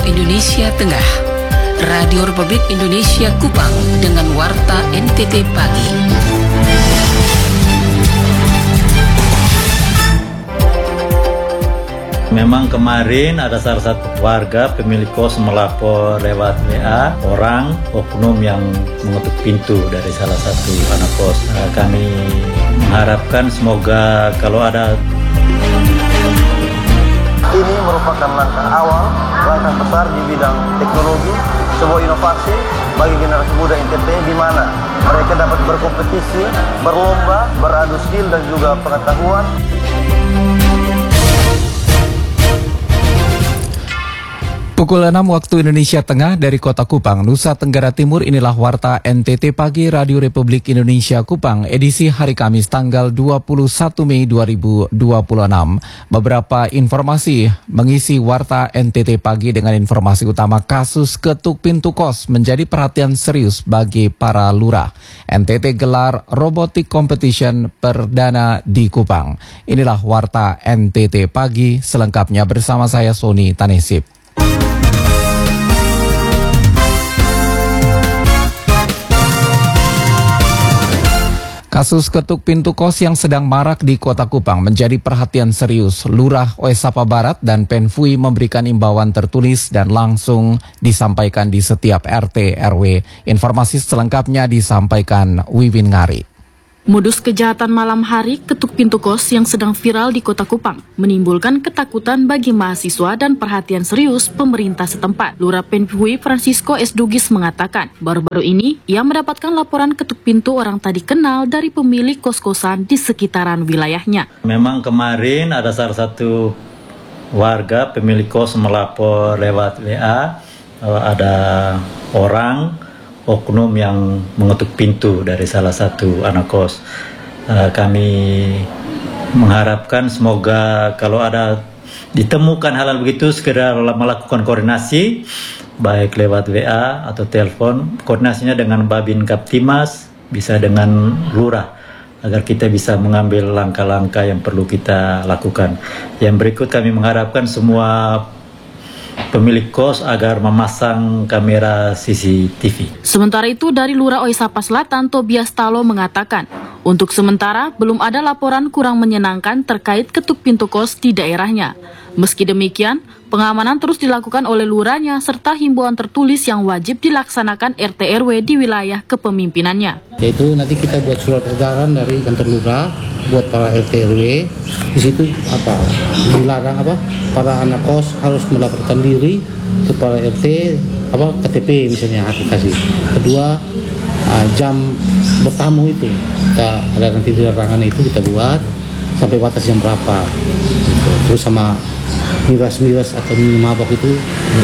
Indonesia Tengah. Radio Republik Indonesia Kupang dengan Warta NTT Pagi. Memang kemarin ada salah satu warga pemilik kos melapor lewat WA orang oknum yang mengetuk pintu dari salah satu anak kos. Kami mengharapkan semoga kalau ada. Ini merupakan langkah awal, langkah besar di bidang teknologi, sebuah inovasi bagi generasi muda NTT di mana mereka dapat berkompetisi, berlomba, beradu skill dan juga pengetahuan. Pukul 6 waktu Indonesia Tengah dari Kota Kupang, Nusa Tenggara Timur, inilah Warta NTT Pagi Radio Republik Indonesia Kupang, edisi hari Kamis tanggal 21 Mei 2026. Beberapa informasi mengisi Warta NTT Pagi dengan informasi utama kasus ketuk pintu kos menjadi perhatian serius bagi para lurah. NTT gelar robotic competition perdana di Kupang. Inilah Warta NTT Pagi, selengkapnya bersama saya Sony Tanesip. Kasus ketuk pintu kos yang sedang marak di Kota Kupang menjadi perhatian serius. Lurah Oesapa Barat dan Penfui memberikan imbauan tertulis dan langsung disampaikan di setiap RT RW. Informasi selengkapnya disampaikan Wiwin Ngari. Modus kejahatan malam hari ketuk pintu kos yang sedang viral di Kota Kupang menimbulkan ketakutan bagi mahasiswa dan perhatian serius pemerintah setempat. Lurah Penfui Francisco S. Dugis mengatakan, baru-baru ini ia mendapatkan laporan ketuk pintu orang tak dikenal dari pemilik kos-kosan di sekitaran wilayahnya. Memang kemarin ada salah satu warga pemilik kos melapor lewat WA ada orang oknum yang mengetuk pintu dari salah satu anak kos. Kami mengharapkan semoga kalau ada ditemukan hal-hal begitu segera melakukan koordinasi baik lewat WA atau telepon, koordinasinya dengan Babin Kaptimas, bisa dengan lurah agar kita bisa mengambil langkah-langkah yang perlu kita lakukan. Yang berikut kami mengharapkan semua pemilik kos agar memasang kamera CCTV. Sementara itu dari Lurah Oesapa Selatan, Tobias Talo mengatakan, untuk sementara belum ada laporan kurang menyenangkan terkait ketuk pintu kos di daerahnya. Meski demikian, pengamanan terus dilakukan oleh lurahnya serta himbauan tertulis yang wajib dilaksanakan RT RW di wilayah kepemimpinannya. Yaitu nanti kita buat surat edaran dari kantor lurah buat para RT RW. Di situ dilarang para anak kos harus melaporkan diri kepada RT KTP misalnya aplikasi. Kedua, jam bertamu itu kita ada nanti di larangan itu kita buat sampai batas jam berapa. Terus sama miras atau mabok itu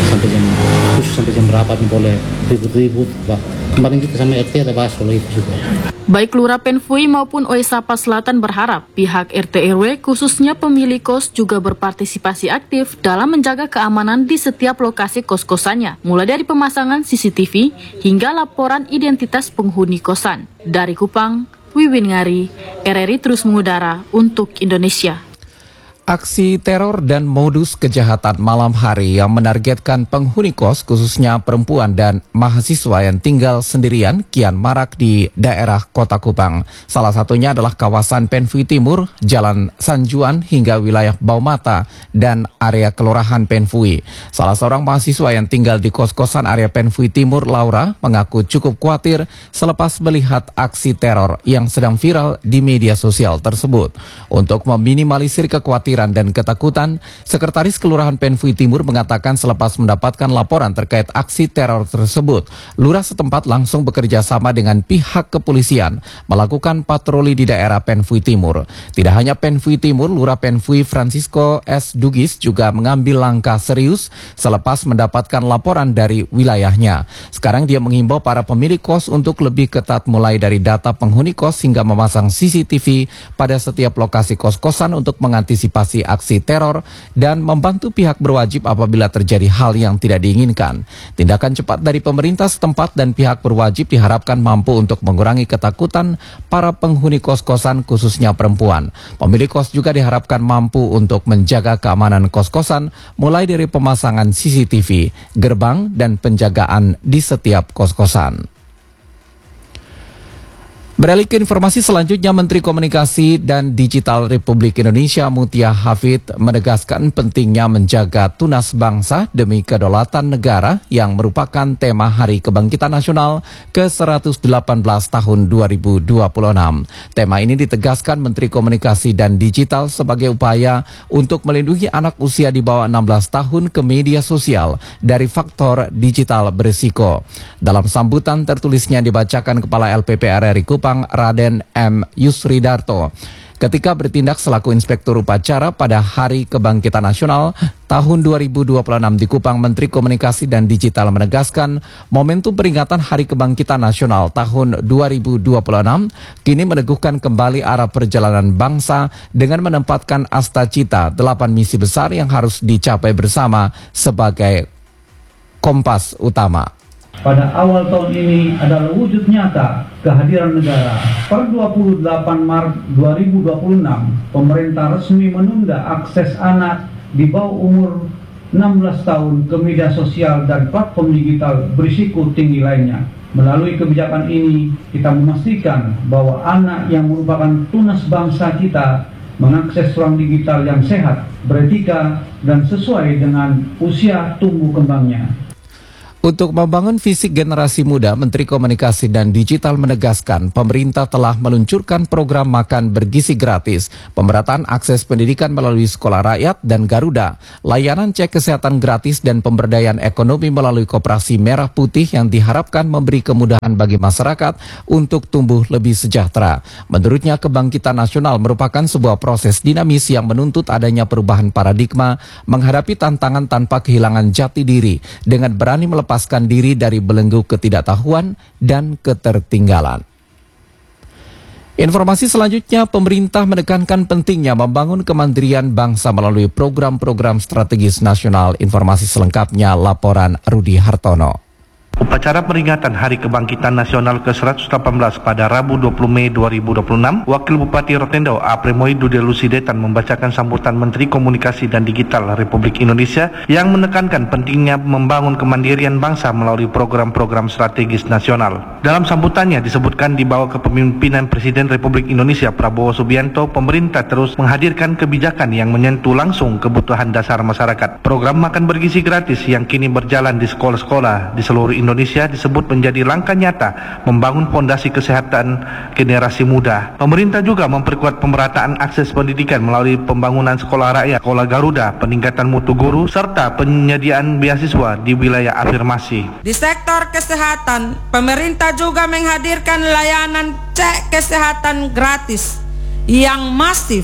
sampai jam berapa nih boleh ribut-ribut. Kemarin kita sama RT ada bahas soal itu juga. Baik Lurah Penfui maupun Oesapa Selatan berharap pihak RT RW khususnya pemilik kos juga berpartisipasi aktif dalam menjaga keamanan di setiap lokasi kos-kosannya, mulai dari pemasangan CCTV hingga laporan identitas penghuni kosan. Dari Kupang, Wiwin Ngari, RRI terus mengudara untuk Indonesia. Aksi teror dan modus kejahatan malam hari yang menargetkan penghuni kos khususnya perempuan dan mahasiswa yang tinggal sendirian kian marak di daerah Kota Kupang. Salah satunya adalah kawasan Penfui Timur, Jalan Sanjuan hingga wilayah Baumata dan area Kelurahan Penfui. Salah seorang mahasiswa yang tinggal di kos-kosan area Penfui Timur, Laura, mengaku cukup khawatir selepas melihat aksi teror yang sedang viral di media sosial tersebut. Untuk meminimalisir kekhawatiran dan ketakutan, Sekretaris Kelurahan Penfui Timur mengatakan selepas mendapatkan laporan terkait aksi teror tersebut, lurah setempat langsung bekerja sama dengan pihak kepolisian melakukan patroli di daerah Penfui Timur. Tidak hanya Penfui Timur, Lurah Penfui Francisco S. Dugis juga mengambil langkah serius selepas mendapatkan laporan dari wilayahnya. Sekarang dia menghimbau para pemilik kos untuk lebih ketat mulai dari data penghuni kos hingga memasang CCTV pada setiap lokasi kos-kosan untuk mengantisipasi mengantisipasi aksi teror dan membantu pihak berwajib apabila terjadi hal yang tidak diinginkan. Tindakan cepat dari pemerintah setempat dan pihak berwajib diharapkan mampu untuk mengurangi ketakutan para penghuni kos-kosan khususnya perempuan. Pemilik kos juga diharapkan mampu untuk menjaga keamanan kos-kosan mulai dari pemasangan CCTV, gerbang, dan penjagaan di setiap kos-kosan. Beralih ke informasi selanjutnya, Menteri Komunikasi dan Digital Republik Indonesia Mutia Hafid menegaskan pentingnya menjaga tunas bangsa demi kedaulatan negara yang merupakan tema Hari Kebangkitan Nasional ke-118 tahun 2026. Tema ini ditegaskan Menteri Komunikasi dan Digital sebagai upaya untuk melindungi anak usia di bawah 16 tahun ke media sosial dari faktor digital berisiko. Dalam sambutan tertulisnya dibacakan Kepala LPPR RI Kupang Raden M. Yusridarto ketika bertindak selaku Inspektur Upacara pada Hari Kebangkitan Nasional tahun 2026 di Kupang, Menteri Komunikasi dan Digital menegaskan momentum peringatan Hari Kebangkitan Nasional tahun 2026 kini meneguhkan kembali arah perjalanan bangsa dengan menempatkan Astacita 8 misi besar yang harus dicapai bersama sebagai kompas utama. Pada awal tahun ini adalah wujud nyata kehadiran negara. Per 28 Maret 2026, pemerintah resmi menunda akses anak di bawah umur 16 tahun ke media sosial dan platform digital berisiko tinggi lainnya. Melalui kebijakan ini, kita memastikan bahwa anak yang merupakan tunas bangsa kita mengakses ruang digital yang sehat, beretika, dan sesuai dengan usia tumbuh kembangnya. Untuk membangun fisik generasi muda, Menteri Komunikasi dan Digital menegaskan pemerintah telah meluncurkan program makan bergizi gratis, pemerataan akses pendidikan melalui Sekolah Rakyat dan Garuda, layanan cek kesehatan gratis dan pemberdayaan ekonomi melalui Koperasi Merah Putih yang diharapkan memberi kemudahan bagi masyarakat untuk tumbuh lebih sejahtera. Menurutnya, kebangkitan nasional merupakan sebuah proses dinamis yang menuntut adanya perubahan paradigma, menghadapi tantangan tanpa kehilangan jati diri, dengan berani melepaskan diri dari belenggu ketidaktahuan dan ketertinggalan. Informasi selanjutnya, pemerintah menekankan pentingnya membangun kemandirian bangsa melalui program-program strategis nasional. Informasi selengkapnya laporan Rudi Hartono. Upacara peringatan Hari Kebangkitan Nasional ke-118 pada Rabu 20 Mei 2026, Wakil Bupati Rotendao Apremoi Dude Lusidetan membacakan sambutan Menteri Komunikasi dan Digital Republik Indonesia yang menekankan pentingnya membangun kemandirian bangsa melalui program-program strategis nasional. Dalam sambutannya disebutkan di bawah kepemimpinan Presiden Republik Indonesia Prabowo Subianto, pemerintah terus menghadirkan kebijakan yang menyentuh langsung kebutuhan dasar masyarakat. Program makan bergizi gratis yang kini berjalan di sekolah-sekolah di seluruh Indonesia disebut menjadi langkah nyata membangun fondasi kesehatan generasi muda. Pemerintah juga memperkuat pemerataan akses pendidikan melalui pembangunan sekolah rakyat, sekolah Garuda, peningkatan mutu guru, serta penyediaan beasiswa di wilayah afirmasi. Di sektor kesehatan, pemerintah juga menghadirkan layanan cek kesehatan gratis yang masif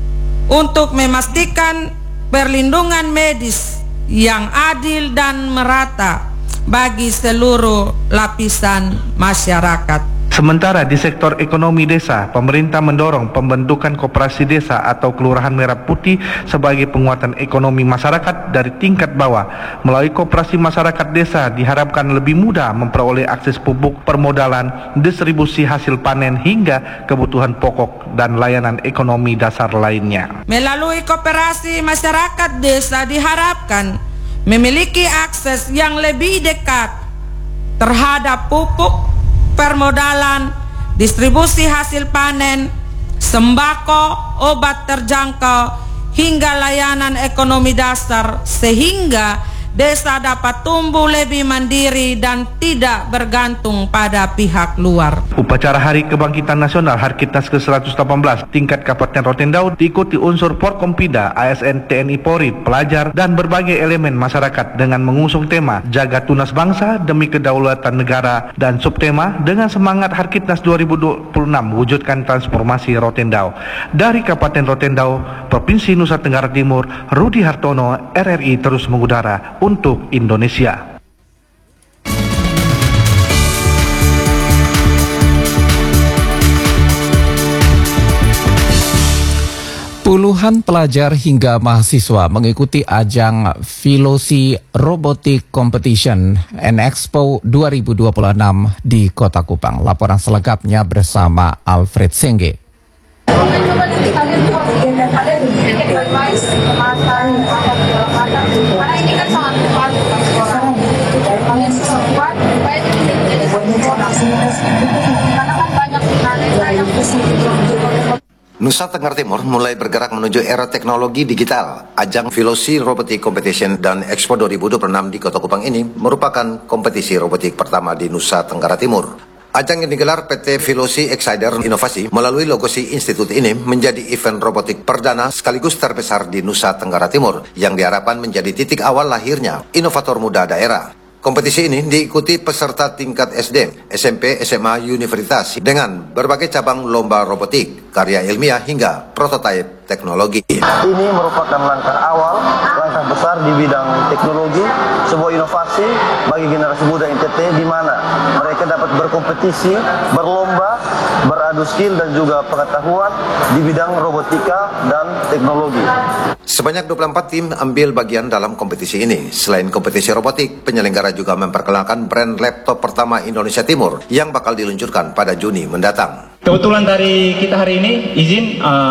untuk memastikan perlindungan medis yang adil dan merata bagi seluruh lapisan masyarakat. Sementara di sektor ekonomi desa, pemerintah mendorong pembentukan koperasi desa atau kelurahan merah putih sebagai penguatan ekonomi masyarakat dari tingkat bawah. Melalui koperasi masyarakat desa diharapkan lebih mudah memperoleh akses pupuk, permodalan, distribusi hasil panen hingga kebutuhan pokok dan layanan ekonomi dasar lainnya. Melalui koperasi masyarakat desa diharapkan memiliki akses yang lebih dekat terhadap pupuk, permodalan, distribusi hasil panen, sembako, obat terjangkau, hingga layanan ekonomi dasar sehingga desa dapat tumbuh lebih mandiri dan tidak bergantung pada pihak luar. Upacara Hari Kebangkitan Nasional Harkitnas ke-118 tingkat Kabupaten Rotendao diikuti unsur Forkompida, ASN, TNI Polri, pelajar, dan berbagai elemen masyarakat dengan mengusung tema Jaga Tunas Bangsa Demi Kedaulatan Negara dan subtema dengan semangat Harkitnas 2026 wujudkan transformasi Rotendao. Dari Kabupaten Rotendao, Provinsi Nusa Tenggara Timur, Rudi Hartono, RRI terus mengudara untuk Indonesia. Puluhan pelajar hingga mahasiswa mengikuti ajang Filosi Robotic Competition and Expo 2026 di Kota Kupang. Laporan selengkapnya bersama Alfred Senge. Nusa Tenggara Timur mulai bergerak menuju era teknologi digital. Ajang Filosi Robotic Competition dan Expo 2026 di Kota Kupang ini merupakan kompetisi robotik pertama di Nusa Tenggara Timur. Ajang yang digelar PT Filosi Excider Inovasi melalui logo si institut ini menjadi event robotik perdana sekaligus terbesar di Nusa Tenggara Timur yang diharapkan menjadi titik awal lahirnya inovator muda daerah. Kompetisi ini diikuti peserta tingkat SD, SMP, SMA, universitas dengan berbagai cabang lomba robotik, karya ilmiah hingga prototipe teknologi. Ini merupakan langkah awal, langkah besar di bidang teknologi, sebuah inovasi bagi generasi muda NTT di mana mereka dapat berkompetisi, berlomba, beradu skill dan juga pengetahuan di bidang robotika dan teknologi. Sebanyak 24 tim ambil bagian dalam kompetisi ini. Selain kompetisi robotik, penyelenggara juga memperkenalkan brand laptop pertama Indonesia Timur yang bakal diluncurkan pada Juni mendatang. Kebetulan dari kita hari ini, izin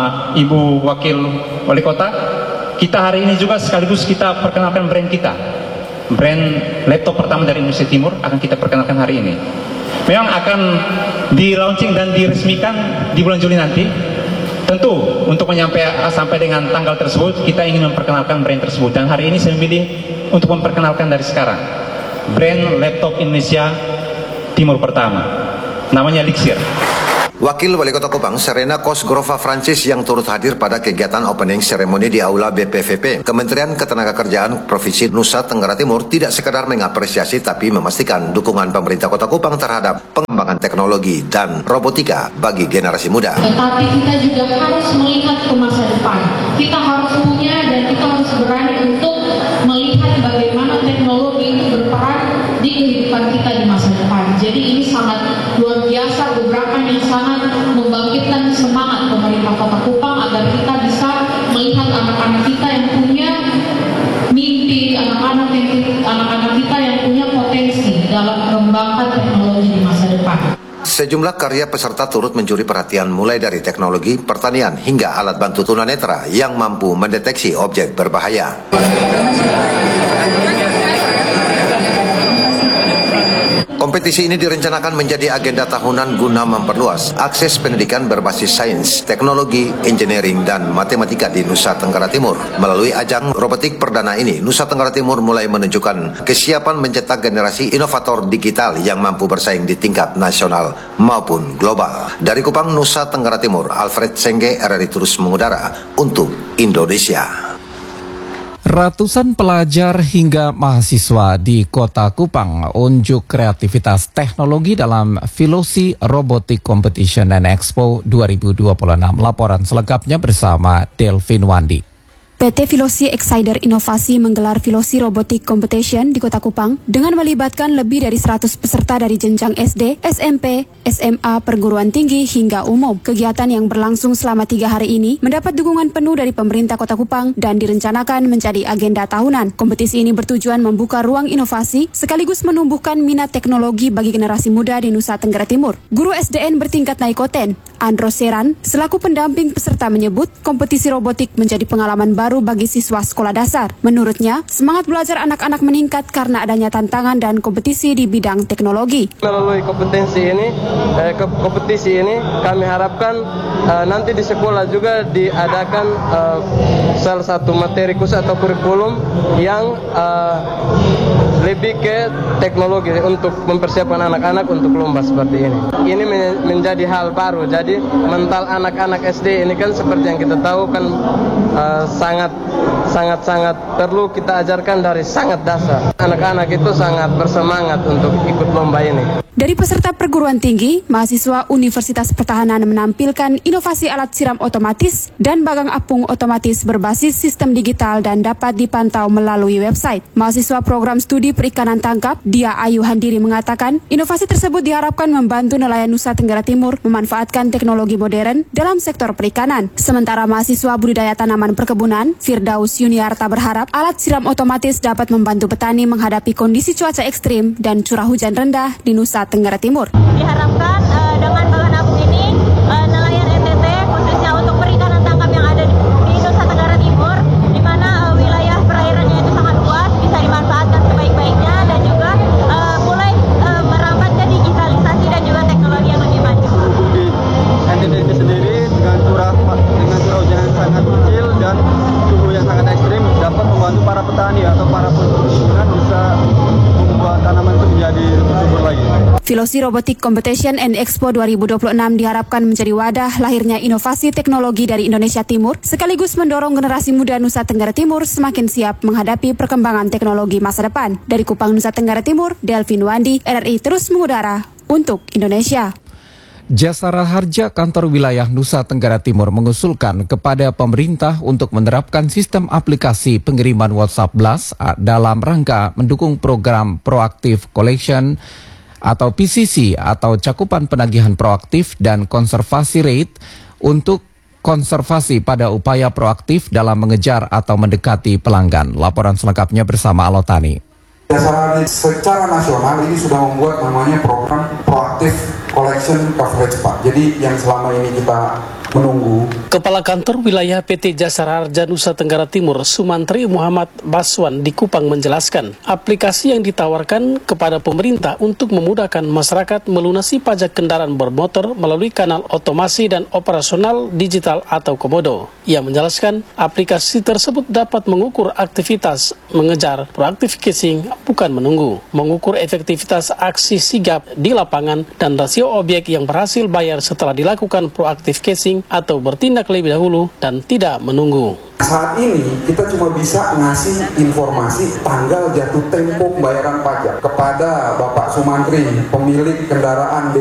Ibu Wakil Wali Kota, kita hari ini juga sekaligus kita perkenalkan brand kita. Brand laptop pertama dari Indonesia Timur akan kita perkenalkan hari ini. Memang akan di-launching dan diresmikan di bulan Juli nanti. Tentu untuk sampai dengan tanggal tersebut kita ingin memperkenalkan brand tersebut. Dan hari ini saya memilih untuk memperkenalkan dari sekarang. Brand laptop Indonesia Timur pertama. Namanya Lixir. Wakil Wali Kota Kupang, Serena Kosgrova Francis yang turut hadir pada kegiatan opening ceremony di Aula BPVP. Kementerian Ketenagakerjaan Provinsi Nusa Tenggara Timur tidak sekedar mengapresiasi tapi memastikan dukungan pemerintah Kota Kupang terhadap pengembangan teknologi dan robotika bagi generasi muda. Tetapi kita juga harus melihat ke masa depan. Kita harus punya dan kita harus berani untuk melihat bagaimana teknologi itu berperan di kehidupan kita di masa depan. Jadi ini sangat luar biasa, gebrakan yang sangat membangkitkan semangat pemerintah Kota Kupang agar kita bisa melihat anak-anak kita yang punya mimpi, anak-anak kita yang punya potensi dalam mengembangkan teknologi di masa depan. Sejumlah karya peserta turut mencuri perhatian mulai dari teknologi, pertanian hingga alat bantu tunanetra yang mampu mendeteksi objek berbahaya. Kompetisi ini direncanakan menjadi agenda tahunan guna memperluas akses pendidikan berbasis sains, teknologi, engineering, dan matematika di Nusa Tenggara Timur. Melalui ajang robotik perdana ini, Nusa Tenggara Timur mulai menunjukkan kesiapan mencetak generasi inovator digital yang mampu bersaing di tingkat nasional maupun global. Dari Kupang, Nusa Tenggara Timur, Alfred Senge, RRI terus mengudara untuk Indonesia. Ratusan pelajar hingga mahasiswa di Kota Kupang unjuk kreativitas teknologi dalam Filosi Robotic Competition and Expo 2026. Laporan selengkapnya bersama Delvin Wandi. PT Filosi Excider Inovasi menggelar Filosi Robotic Competition di Kota Kupang dengan melibatkan lebih dari 100 peserta dari jenjang SD, SMP, SMA, perguruan tinggi hingga umum. Kegiatan yang berlangsung selama 3 hari ini mendapat dukungan penuh dari pemerintah Kota Kupang dan direncanakan menjadi agenda tahunan. Kompetisi ini bertujuan membuka ruang inovasi sekaligus menumbuhkan minat teknologi bagi generasi muda di Nusa Tenggara Timur. Guru SDN bertingkat Naikoten, Andro Seran, selaku pendamping peserta menyebut kompetisi robotik menjadi pengalaman baru bagi siswa sekolah dasar. Menurutnya, semangat belajar anak-anak meningkat karena adanya tantangan dan kompetisi di bidang teknologi. Melalui kompetisi ini kami harapkan nanti di sekolah juga diadakan salah satu materi khusus atau kurikulum yang lebih ke teknologi untuk mempersiapkan anak-anak untuk lomba seperti ini. Ini menjadi hal baru. Jadi mental anak-anak SD ini kan seperti yang kita tahu kan sangat perlu kita ajarkan dari sangat dasar. Anak-anak itu sangat bersemangat untuk ikut lomba ini. Dari peserta perguruan tinggi, mahasiswa Universitas Pertahanan menampilkan inovasi alat siram otomatis dan bagang apung otomatis berbasis sistem digital dan dapat dipantau melalui website. Mahasiswa program studi Teknologi Perikanan Tangkap, Dia Ayu Handiri mengatakan, inovasi tersebut diharapkan membantu nelayan Nusa Tenggara Timur memanfaatkan teknologi modern dalam sektor perikanan. Sementara mahasiswa budidaya tanaman perkebunan, Firdaus Yuniarta berharap alat siram otomatis dapat membantu petani menghadapi kondisi cuaca ekstrim dan curah hujan rendah di Nusa Tenggara Timur. Diharapkan dengan bahan apung ini, nelayan NTT khususnya untuk perikanan tangkap yang ada di Nusa Tenggara Timur, di mana wilayah perairannya itu sangat luas, bisa dimanfaatkan sebaik-baiknya dan juga mulai merambat ke digitalisasi dan juga teknologi yang lebih maju. Di NTT itu sendiri dengan curah hujan yang sangat kecil dan suhu yang sangat ekstrim dapat membantu para petani atau para perkebunan bisa membuat tanaman itu menjadi subur lagi. Filosi Robotic Competition and Expo 2026 diharapkan menjadi wadah lahirnya inovasi teknologi dari Indonesia Timur, sekaligus mendorong generasi muda Nusa Tenggara Timur semakin siap menghadapi perkembangan teknologi masa depan. Dari Kupang, Nusa Tenggara Timur, Delvin Wandi, RRI terus mengudara untuk Indonesia. Jasara Harja Kantor Wilayah Nusa Tenggara Timur mengusulkan kepada pemerintah untuk menerapkan sistem aplikasi pengiriman WhatsApp Blast dalam rangka mendukung program Proactive Collection atau PCC atau cakupan penagihan proaktif dan konservasi rate untuk konservasi pada upaya proaktif dalam mengejar atau mendekati pelanggan. Laporan selengkapnya bersama Alotani. Jasara secara nasional ini sudah membuat namanya program Proactive Collection Coverage Pak. Jadi yang selama ini kita menunggu. Kepala Kantor Wilayah PT Jasara Harja Nusa Tenggara Timur, Sumantri Muhammad Baswan di Kupang menjelaskan, aplikasi yang ditawarkan kepada pemerintah untuk memudahkan masyarakat melunasi pajak kendaraan bermotor melalui kanal otomasi dan operasional digital atau komodo. Ia menjelaskan, aplikasi tersebut dapat mengukur aktivitas mengejar proactive casing, bukan menunggu, mengukur efektivitas aksi sigap di lapangan dan rasio objek yang berhasil bayar setelah dilakukan proactive casing atau bertindak lebih dahulu dan tidak menunggu. Saat ini kita cuma bisa ngasih informasi tanggal jatuh tempo pembayaran pajak kepada Bapak Sumantri, pemilik kendaraan